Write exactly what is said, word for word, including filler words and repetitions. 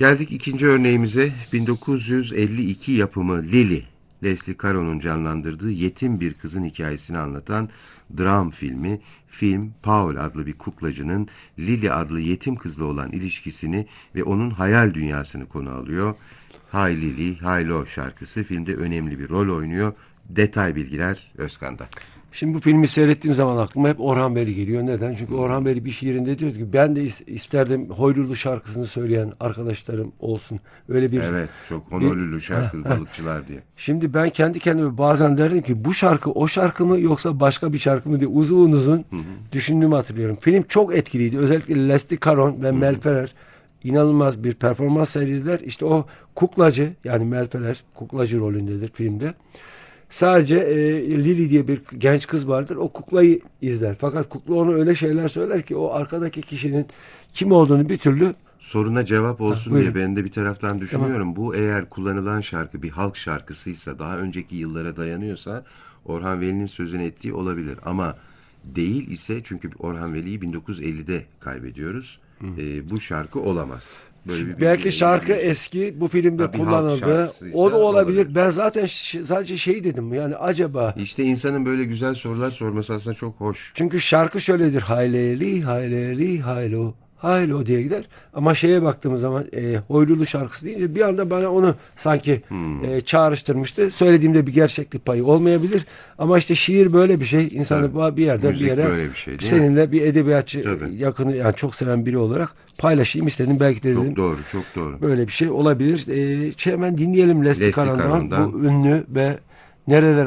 Geldik ikinci örneğimize. bin dokuz yüz elli iki yapımı Lily, Leslie Caron'un canlandırdığı yetim bir kızın hikayesini anlatan dram filmi. Film, Paul adlı bir kuklacının Lily adlı yetim kızla olan ilişkisini ve onun hayal dünyasını konu alıyor. Hay Lily, Hay Lo şarkısı filmde önemli bir rol oynuyor. Detay bilgiler Özkan'da. Şimdi bu filmi seyrettiğim zaman aklıma hep Orhan Veli geliyor. Neden? Çünkü Orhan Veli bir şiirinde diyor ki ben de isterdim Hoylulu şarkısını söyleyen arkadaşlarım olsun. Öyle bir Evet, çok bir, Honolulu şarkı balıkçılar diye. Şimdi ben kendi kendime bazen derdim ki bu şarkı o şarkı mı yoksa başka bir şarkı mı diye uzun uzun hı hı. düşündüğümü hatırlıyorum. Film çok etkiliydi. Özellikle Leslie Caron ve hı hı. Mel Ferrer inanılmaz bir performans sergilediler. İşte o kuklacı, yani Mel Ferrer kuklacı rolündedir filmde. Sadece e, Lily diye bir genç kız vardır. O kuklayı izler. Fakat kukla ona öyle şeyler söyler ki o arkadaki kişinin kim olduğunu bir türlü... Soruna cevap olsun ha, diye ben de bir taraftan düşünüyorum. Tamam. Bu eğer kullanılan şarkı bir halk şarkısıysa, daha önceki yıllara dayanıyorsa Orhan Veli'nin sözünü ettiği olabilir. Ama değil ise, çünkü Orhan Veli'yi bin dokuz yüz ellide kaybediyoruz. E, bu şarkı olamaz. Böyle bir belki şarkı eski, bu filmde ha, kullanıldı. O da olabilir. olabilir. Ben zaten ş- sadece şey dedim. Yani acaba... İşte insanın böyle güzel sorular sorması aslında çok hoş. Çünkü şarkı şöyledir. Hayleli, hayleli, haylo, haylo diye gider. Ama şeye baktığımız zaman e, Hoylulu şarkısı deyince bir anda bana onu sanki hmm. e, çağrıştırmıştı. Söylediğimde bir gerçeklik payı olmayabilir. Ama işte şiir böyle bir şey. İnsanı Tabii. bir yerden Müzik bir yere böyle bir şey, değil seninle mi? bir edebiyatçı Tabii. yakını, yani çok seven biri olarak paylaşayım istedim. Belki de çok dedim, doğru, çok doğru. Böyle bir şey olabilir. E, şey hemen dinleyelim Leslie, Leslie Caron'dan. Bu ünlü ve nereler